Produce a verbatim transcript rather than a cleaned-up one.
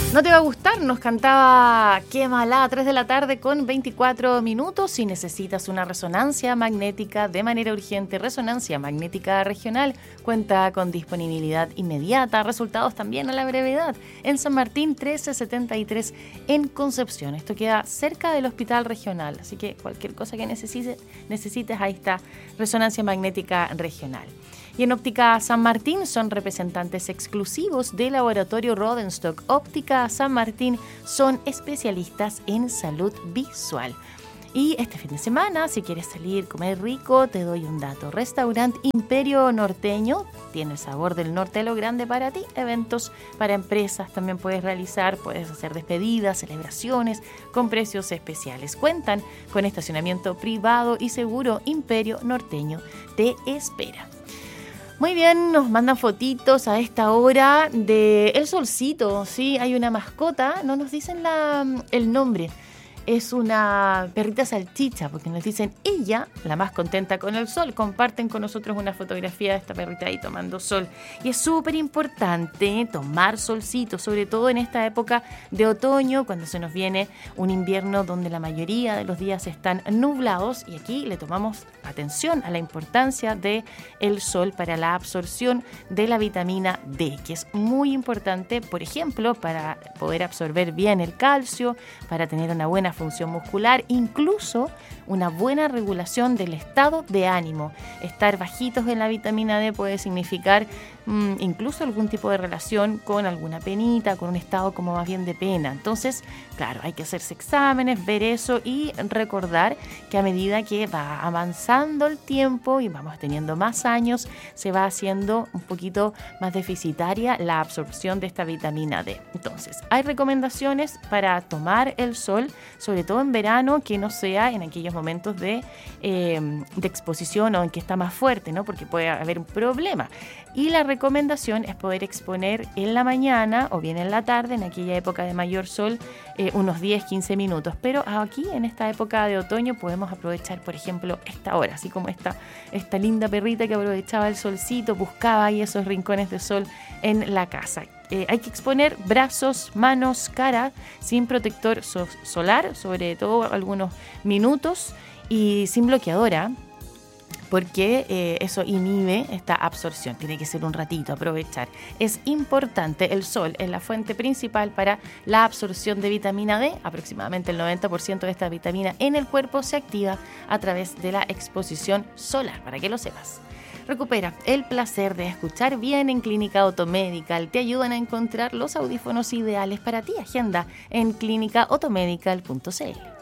No te va a gustar, nos cantaba Quémala a tres de la tarde con veinticuatro minutos. Si necesitas una resonancia magnética de manera urgente, resonancia magnética regional, cuenta con disponibilidad inmediata, resultados también a la brevedad. En San Martín trece setenta y tres en Concepción. Esto queda cerca del Hospital Regional, así que cualquier cosa que necesites, necesites ahí está Resonancia Magnética Regional. Y en Óptica San Martín son representantes exclusivos del laboratorio Rodenstock. Óptica San Martín son especialistas en salud visual. Y este fin de semana, si quieres salir, comer rico, te doy un dato. Restaurante Imperio Norteño tiene el sabor del norte a lo grande para ti. Eventos para empresas también puedes realizar, puedes hacer despedidas, celebraciones con precios especiales. Cuentan con estacionamiento privado y seguro. Imperio Norteño te espera. Muy bien, nos mandan fotitos a esta hora de el solcito, ¿sí? Hay una mascota, no nos dicen la, el nombre. Es una perrita salchicha, porque nos dicen ella, la más contenta con el sol. Comparten con nosotros una fotografía de esta perrita ahí tomando sol. Y es súper importante tomar solcito, sobre todo en esta época de otoño, cuando se nos viene un invierno donde la mayoría de los días están nublados. Y aquí le tomamos atención a la importancia del sol para la absorción de la vitamina D, que es muy importante, por ejemplo, para poder absorber bien el calcio, para tener una buena función muscular, incluso una buena regulación del estado de ánimo. Estar bajitos en la vitamina D puede significar mmm, incluso algún tipo de relación con alguna penita, con un estado como más bien de pena. Entonces, claro, hay que hacerse exámenes, ver eso y recordar que a medida que va avanzando el tiempo y vamos teniendo más años, se va haciendo un poquito más deficitaria la absorción de esta vitamina D. Entonces, hay recomendaciones para tomar el sol, sobre todo en verano, que no sea en aquellos momentos de, eh, de exposición o en que está más fuerte, ¿no? Porque puede haber un problema. Y la recomendación es poder exponer en la mañana o bien en la tarde, en aquella época de mayor sol, eh, unos diez a quince minutos. Pero aquí, en esta época de otoño, podemos aprovechar, por ejemplo, esta hora, así como esta, esta linda perrita que aprovechaba el solcito, buscaba ahí esos rincones de sol en la casa. Eh, hay que exponer brazos, manos, cara, sin protector so- solar, sobre todo algunos minutos, y sin bloqueadora, porque eh, eso inhibe esta absorción. Tiene que ser un ratito, aprovechar. Es importante, el sol es la fuente principal para la absorción de vitamina D. Aproximadamente el noventa por ciento de esta vitamina en el cuerpo se activa a través de la exposición solar, para que lo sepas. Recupera el placer de escuchar bien en Clínica Otomedical. Te ayudan a encontrar los audífonos ideales para ti. Agenda en clínica otomedical punto c l.